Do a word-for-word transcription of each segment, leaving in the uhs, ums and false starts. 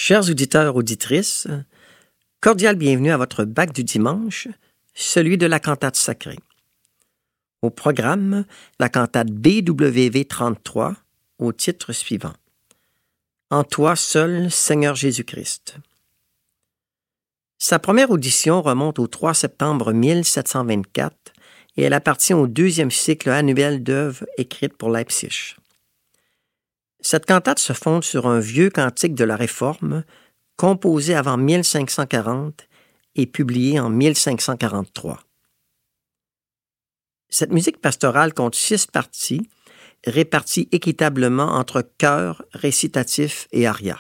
Chers auditeurs, auditrices, cordial bienvenue à votre bac du dimanche, celui de la cantate sacrée. Au programme, la cantate B W V trente-trois, au titre suivant. En toi seul, Seigneur Jésus-Christ. Sa première audition remonte au trois septembre mille sept cent vingt-quatre et elle appartient au deuxième cycle annuel d'œuvres écrites pour Leipzig. Cette cantate se fonde sur un vieux cantique de la Réforme, composé avant mille cinq cent quarante et publié en mille cinq cent quarante-trois. Cette musique pastorale compte six parties, réparties équitablement entre chœur, récitatif et aria.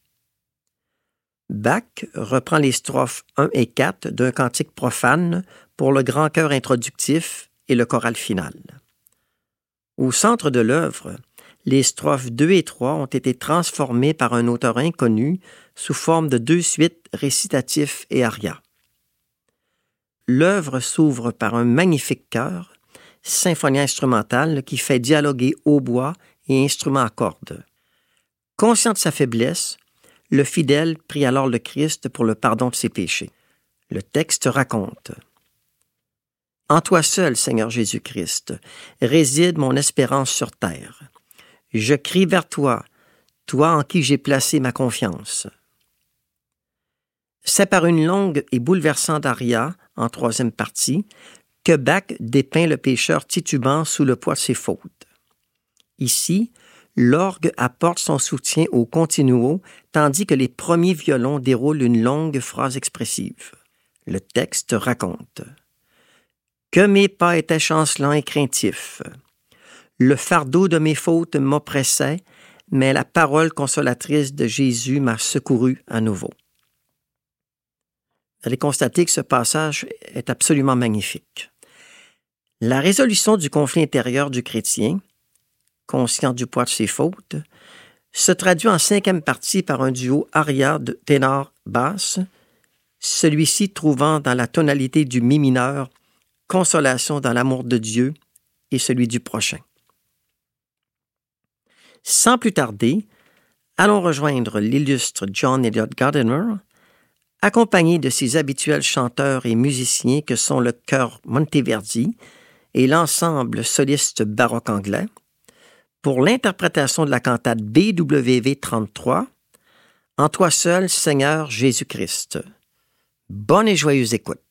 Bach reprend les strophes un et quatre d'un cantique profane pour le grand chœur introductif et le choral final. Au centre de l'œuvre, les strophes deux et trois ont été transformées par un auteur inconnu sous forme de deux suites récitatifs et aria. L'œuvre s'ouvre par un magnifique chœur, symphonie instrumentale qui fait dialoguer hautbois et instruments à cordes. Conscient de sa faiblesse, le fidèle prie alors le Christ pour le pardon de ses péchés. Le texte raconte: « En toi seul, Seigneur Jésus-Christ, réside mon espérance sur terre. Je crie vers toi, toi en qui j'ai placé ma confiance. » C'est par une longue et bouleversante aria, en troisième partie, que Bach dépeint le pécheur titubant sous le poids de ses fautes. Ici, l'orgue apporte son soutien au continuo, tandis que les premiers violons déroulent une longue phrase expressive. Le texte raconte: « Que mes pas étaient chancelants et craintifs. Le fardeau de mes fautes m'oppressait, mais la parole consolatrice de Jésus m'a secouru à nouveau. » Vous allez constater que ce passage est absolument magnifique. La résolution du conflit intérieur du chrétien, conscient du poids de ses fautes, se traduit en cinquième partie par un duo aria de ténor-basse, celui-ci trouvant dans la tonalité du mi mineur consolation dans l'amour de Dieu et celui du prochain. Sans plus tarder, allons rejoindre l'illustre John Eliot Gardiner, accompagné de ses habituels chanteurs et musiciens que sont le chœur Monteverdi et l'ensemble soliste baroque anglais, pour l'interprétation de la cantate B W V trente-trois, « En toi seul, Seigneur Jésus-Christ ». Bonne et joyeuse écoute.